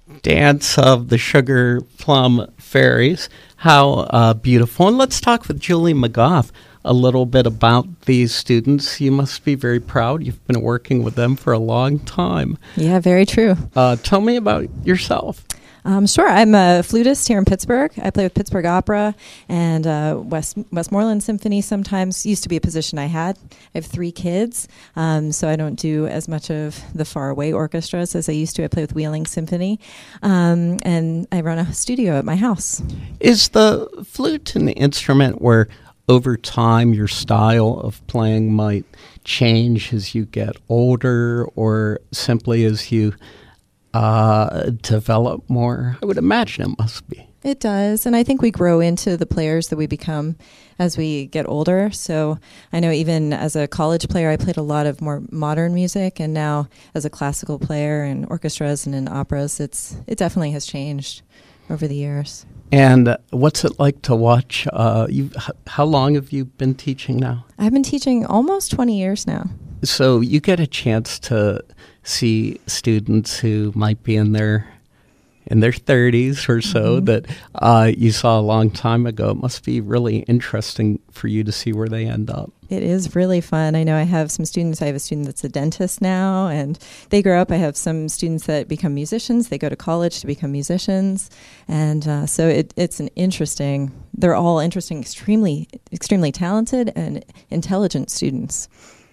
dance of the Sugar Plum Fairies. How beautiful. And let's talk with Julie McGough a little bit about these students. You must be very proud. You've been working with them for a long time. Yeah, very true. Tell me about yourself. Sure. I'm a flutist here in Pittsburgh. I play with Pittsburgh Opera and Westmoreland Symphony sometimes. Used to be a position I had. I have 3 kids, so I don't do as much of the faraway orchestras as I used to. I play with Wheeling Symphony, and I run a studio at my house. Is the flute an instrument where over time your style of playing might change as you get older, or simply as you develop more? I would imagine it must be. It does, and I think we grow into the players that we become as we get older. So I know even as a college player, I played a lot of more modern music, and now as a classical player in orchestras and in operas, it definitely has changed over the years. And what's it like to watch? How long have you been teaching now? I've been teaching almost 20 years now. So you get a chance to see students who might be in their 30s or so that you saw a long time ago. It must be really interesting for you to see where they end up. It is really fun. I know I have some students. I have a student that's a dentist now, and they grow up. I have some students that become musicians. They go to college to become musicians. And so it's an interesting, they're all interesting, extremely, extremely talented and intelligent students.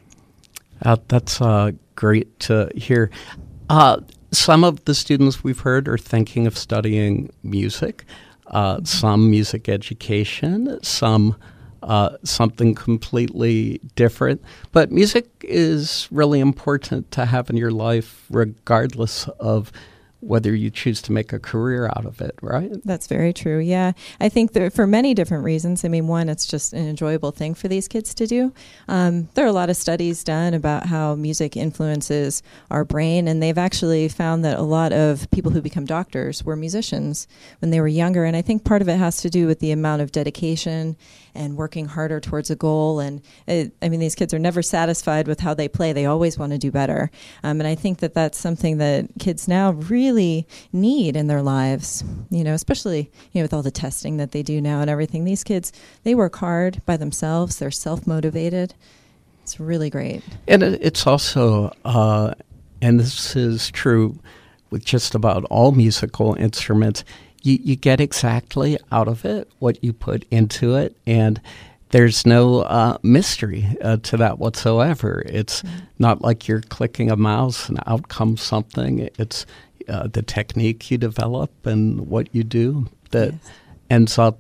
That's great to hear. Some of the students we've heard are thinking of studying music, some music education, some something completely different. But music is really important to have in your life regardless of whether you choose to make a career out of it, right? That's very true, yeah. I think that for many different reasons. I mean, one, it's just an enjoyable thing for these kids to do. There are a lot of studies done about how music influences our brain, and they've actually found that a lot of people who become doctors were musicians when they were younger, and I think part of it has to do with the amount of dedication and working harder towards a goal. And these kids are never satisfied with how they play. They always want to do better. And I think that that's something that kids now really need in their lives, especially, with all the testing that they do now and everything. These kids, they work hard by themselves. They're self-motivated. It's really great. And it's also, and this is true with just about all musical instruments, you get exactly out of it what you put into it, and there's no mystery to that whatsoever. It's not like you're clicking a mouse and out comes something. It's the technique you develop and what you do that ends up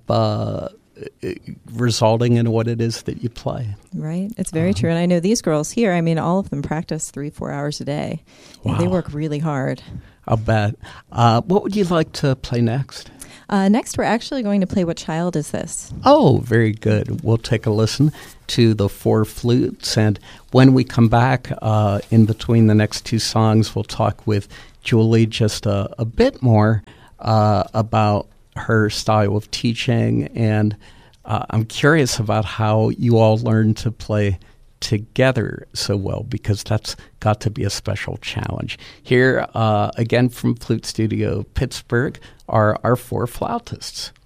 resulting in what it is that you play. Right. It's very true. And I know these girls here, all of them practice 3-4 hours a day. Wow. They work really hard. I'll bet. What would you like to play next? Next, we're actually going to play What Child Is This? Oh, very good. We'll take a listen to the 4 flutes. And when we come back, in between the next 2 songs, we'll talk with Julie just a bit more about her style of teaching. And I'm curious about how you all learned to play together so well, because that's got to be a special challenge. Here, again from Flute Studio Pittsburgh, are our 4 flautists.